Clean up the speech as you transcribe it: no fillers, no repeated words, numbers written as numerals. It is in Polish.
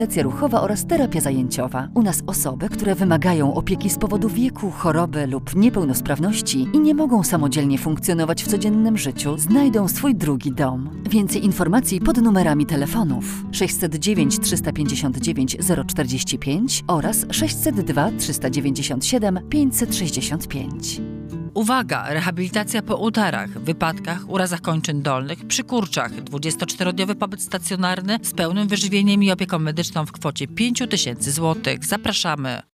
rehabilitacja ruchowa oraz terapia zajęciowa. U nas osoby, które wymagają opieki z powodu wieku, choroby lub niepełnosprawności i nie mogą samodzielnie funkcjonować w codziennym życiu, znajdą swój drugi dom. Więcej informacji pod numerami telefonów 609 359 045 oraz 602 397 565. Uwaga! Rehabilitacja po udarach, wypadkach, urazach kończyn dolnych, przy kurczach. 24-dniowy pobyt stacjonarny z pełnym wyżywieniem i opieką medyczną w kwocie 5 000 złotych. Zapraszamy!